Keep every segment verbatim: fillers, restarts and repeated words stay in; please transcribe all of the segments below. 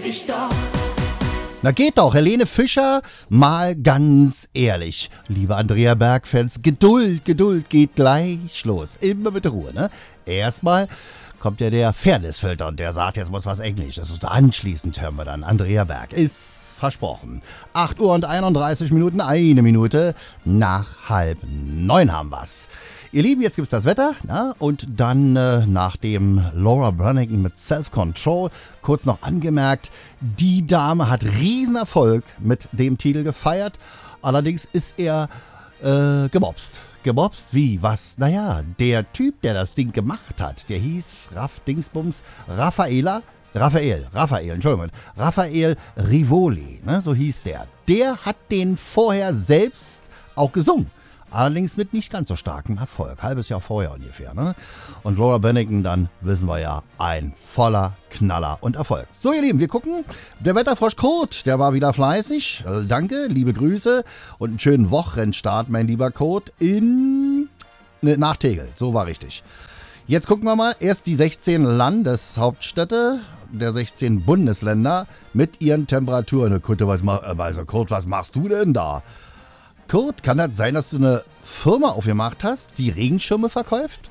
ich doch. Na geht doch, Helene Fischer, mal ganz ehrlich. Liebe Andrea Berg-Fans, Geduld, Geduld geht gleich los. Immer mit Ruhe, ne? Erstmal kommt ja der Fairnessfilter und der sagt, jetzt muss was Englisches. Und anschließend hören wir dann Andrea Berg. Ist versprochen. acht Uhr und einunddreißig Minuten, eine Minute nach halb neun haben wir's. Ihr Lieben, jetzt gibt's das Wetter, na? Und dann äh, nach dem Laura Branigan mit Self-Control, kurz noch angemerkt, die Dame hat Riesenerfolg mit dem Titel gefeiert, allerdings ist er äh, gemobst. Gemobst wie? Was? Naja, der Typ, der das Ding gemacht hat, der hieß Raff Dingsbums Raffaela, Raphael, Raphael, Entschuldigung, Raphael Rivoli, ne? So hieß der. Der hat den vorher selbst auch gesungen. Allerdings mit nicht ganz so starkem Erfolg. Halbes Jahr vorher ungefähr, ne? Und Laura Branigan, dann wissen wir ja, ein voller Knaller und Erfolg. So, ihr Lieben, wir gucken. Der Wetterfrosch Kurt, der war wieder fleißig. Also danke, liebe Grüße und einen schönen Wochenendstart, mein lieber Kurt, in... Ne, nach Tegel. So war richtig. Jetzt gucken wir mal. Erst die sechzehn Landeshauptstädte der sechzehn Bundesländer mit ihren Temperaturen. Kurt, was, also Kurt, was machst du denn da? Kurt, kann das sein, dass du eine Firma aufgemacht hast, die Regenschirme verkauft?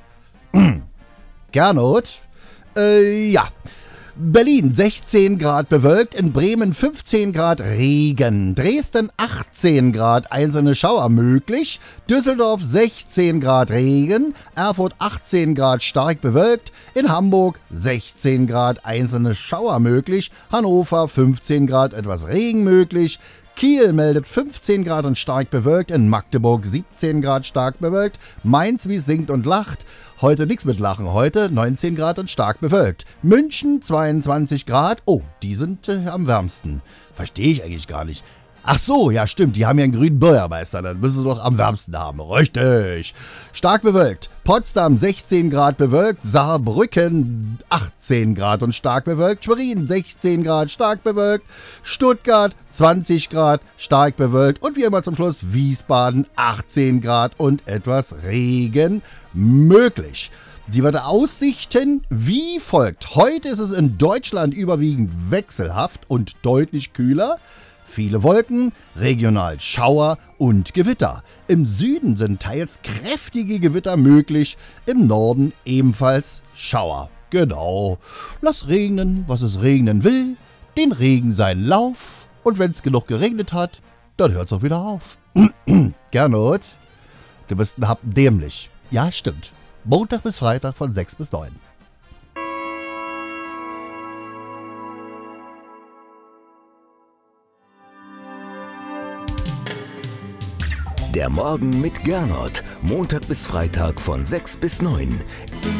Gernot? Äh, ja. Berlin sechzehn Grad bewölkt, in Bremen fünfzehn Grad Regen, Dresden achtzehn Grad, einzelne Schauer möglich, Düsseldorf sechzehn Grad Regen, Erfurt achtzehn Grad stark bewölkt, in Hamburg sechzehn Grad, einzelne Schauer möglich, Hannover fünfzehn Grad, etwas Regen möglich, Kiel meldet fünfzehn Grad und stark bewölkt, in Magdeburg siebzehn Grad stark bewölkt, Mainz wie singt und lacht, heute nichts mit Lachen, heute neunzehn Grad und stark bewölkt, München zweiundzwanzig Grad, oh, die sind äh, am wärmsten, verstehe ich eigentlich gar nicht. Ach so, ja stimmt, die haben ja einen grünen Bürgermeister, dann müssen sie doch am wärmsten haben. Richtig. Stark bewölkt. Potsdam sechzehn Grad bewölkt, Saarbrücken achtzehn Grad und stark bewölkt, Schwerin sechzehn Grad stark bewölkt, Stuttgart zwanzig Grad stark bewölkt und wie immer zum Schluss Wiesbaden achtzehn Grad und etwas Regen möglich. Die Wetteraussichten wie folgt. Heute ist es in Deutschland überwiegend wechselhaft und deutlich kühler. Viele Wolken, regional Schauer und Gewitter. Im Süden sind teils kräftige Gewitter möglich, im Norden ebenfalls Schauer. Genau. Lass regnen, was es regnen will, den Regen seinen Lauf und wenn es genug geregnet hat, dann hört es auch wieder auf. Gernot, du bist ein Happen dämlich. Ja, stimmt. Montag bis Freitag von sechs bis neun. Der Morgen mit Gernot. Montag bis Freitag von sechs bis neun.